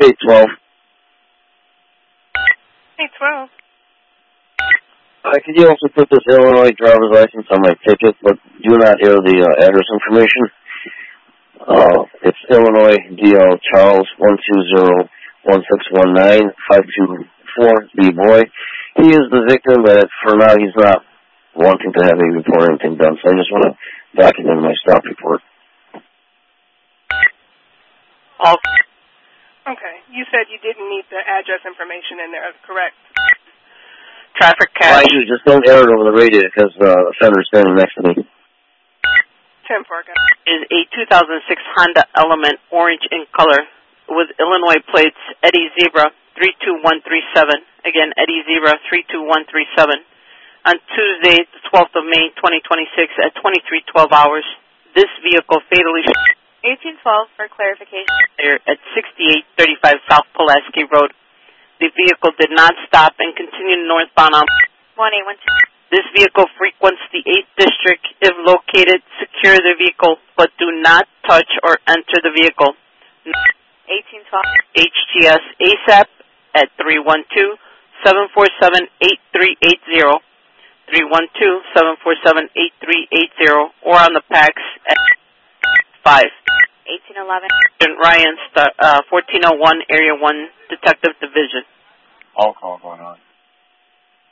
812. 812. Could you also put this Illinois driver's license on my ticket, but do not air the address information? It's Illinois DL Charles 120-1619-524 B-Boy. He is the victim, but for now he's not wanting to have a report or anything done, so I just want to document my stop report. Okay. You said you didn't need the address information in there, correct? Traffic catch. Mind you, just don't air it over the radio because the offender's standing next to me. 10-4, is a 2006 Honda Element, orange in color, with Illinois plates Eddie Zebra 32137. Again, Eddie Zebra 32137. On Tuesday, the 12th of May, 2026, at 23:12 hours, this vehicle fatally 1812 for clarification. At 6835 South Pulaski Road. The vehicle did not stop and continued northbound on 1812. This vehicle frequents the 8th District. If located, secure the vehicle, but do not touch or enter the vehicle. 1812. HTS ASAP at 312-747-8380, 312-747-8380, or on the PAX at 5. 1811. Agent Ryan, 1401, Area 1, Detective Division. All call going on.